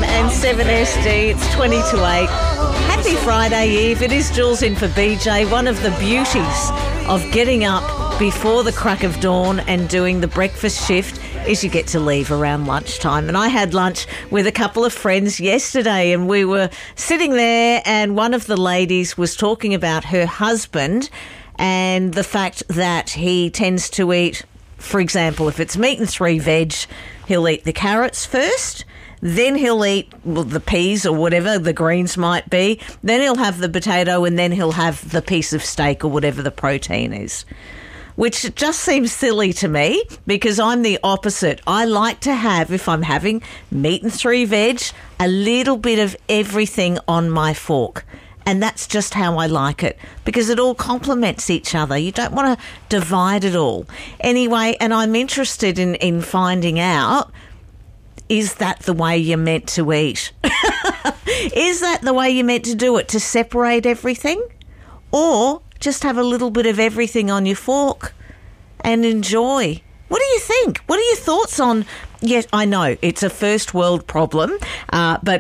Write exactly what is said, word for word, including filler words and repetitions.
and seven S D. It's twenty to eight. Happy Friday Eve. It is Jules in for B J. One of the beauties of getting up before the crack of dawn and doing the breakfast shift is you get to leave around lunchtime. And I had lunch with a couple of friends yesterday, and we were sitting there, and one of the ladies was talking about her husband and the fact that he tends to eat, for example, if it's meat and three veg, he'll eat the carrots first, then he'll eat well, the peas or whatever the greens might be, then he'll have the potato, and then he'll have the piece of steak or whatever the protein is. Which just seems silly to me, because I'm the opposite. I like to have, if I'm having meat and three veg, a little bit of everything on my fork. And that's just how I like it, because it all complements each other. You don't want to divide it all. Anyway, and I'm interested in, in finding out, is that the way you're meant to eat? Is that the way you're meant to do it, to separate everything? Or just have a little bit of everything on your fork and enjoy? What do you think? What are your thoughts on... Yes, I know it's a first world problem, uh, but